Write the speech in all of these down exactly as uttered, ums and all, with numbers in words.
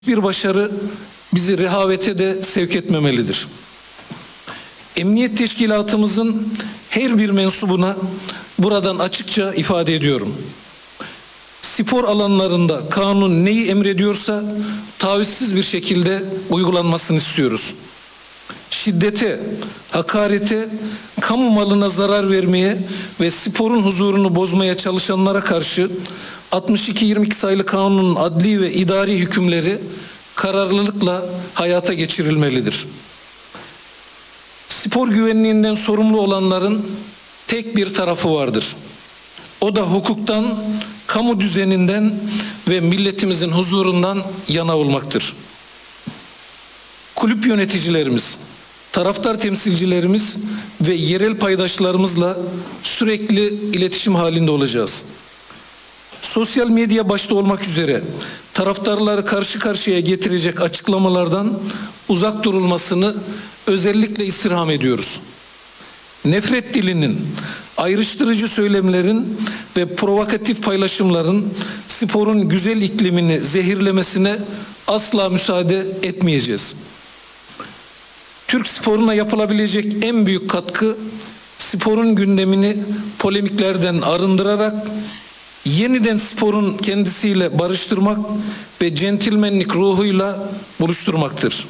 Bir başarı bizi rehavete de sevk etmemelidir. Emniyet teşkilatımızın her bir mensubuna buradan açıkça ifade ediyorum. Spor alanlarında kanun neyi emrediyorsa tavizsiz bir şekilde uygulanmasını istiyoruz. Şiddete, hakarete, kamu malına zarar vermeye ve sporun huzurunu bozmaya çalışanlara karşı altmış iki yirmi iki sayılı kanunun adli ve idari hükümleri kararlılıkla hayata geçirilmelidir. Spor güvenliğinden sorumlu olanların tek bir tarafı vardır. O da hukuktan, kamu düzeninden ve milletimizin huzurundan yana olmaktır. Kulüp yöneticilerimiz, taraftar temsilcilerimiz ve yerel paydaşlarımızla sürekli iletişim halinde olacağız. Sosyal medya başta olmak üzere taraftarları karşı karşıya getirecek açıklamalardan uzak durulmasını özellikle istirham ediyoruz. Nefret dilinin, ayrıştırıcı söylemlerin ve provokatif paylaşımların sporun güzel iklimini zehirlemesine asla müsaade etmeyeceğiz. Türk sporuna yapılabilecek en büyük katkı sporun gündemini polemiklerden arındırarak yeniden sporun kendisiyle barıştırmak ve centilmenlik ruhuyla buluşturmaktır.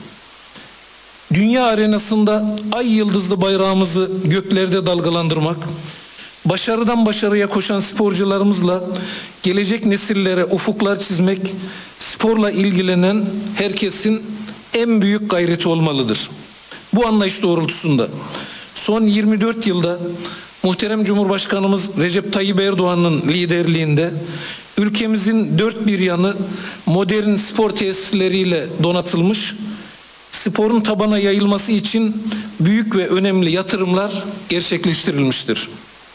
Dünya arenasında ay yıldızlı bayrağımızı göklerde dalgalandırmak, başarıdan başarıya koşan sporcularımızla gelecek nesillere ufuklar çizmek, sporla ilgilenen herkesin en büyük gayreti olmalıdır. Bu anlayış doğrultusunda son yirmi dört yılda muhterem Cumhurbaşkanımız Recep Tayyip Erdoğan'ın liderliğinde ülkemizin dört bir yanı modern spor tesisleriyle donatılmış, sporun tabana yayılması için büyük ve önemli yatırımlar gerçekleştirilmiştir.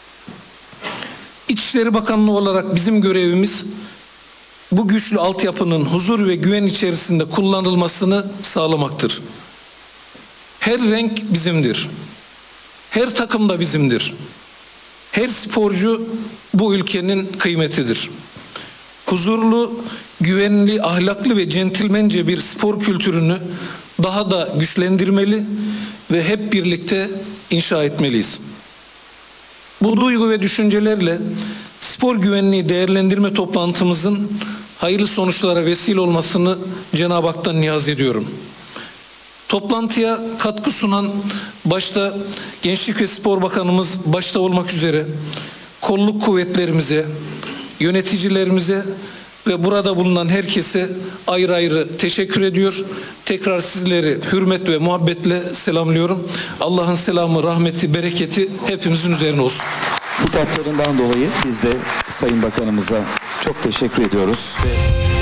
İçişleri Bakanlığı olarak bizim görevimiz bu güçlü altyapının huzur ve güven içerisinde kullanılmasını sağlamaktır. Her renk bizimdir. Her takım da bizimdir. Her sporcu bu ülkenin kıymetidir. Huzurlu, güvenli, ahlaklı ve centilmence bir spor kültürünü daha da güçlendirmeli ve hep birlikte inşa etmeliyiz. Bu duygu ve düşüncelerle spor güvenliği değerlendirme toplantımızın hayırlı sonuçlara vesile olmasını Cenab-ı Hak'tan niyaz ediyorum. Toplantıya katkı sunan başta Gençlik ve Spor Bakanımız başta olmak üzere kolluk kuvvetlerimize, yöneticilerimize ve burada bulunan herkese ayrı ayrı teşekkür ediyor. Tekrar sizleri hürmet ve muhabbetle selamlıyorum. Allah'ın selamı, rahmeti, bereketi hepimizin üzerine olsun. Hitaplarından dolayı biz de Sayın Bakanımıza çok teşekkür ediyoruz. Ve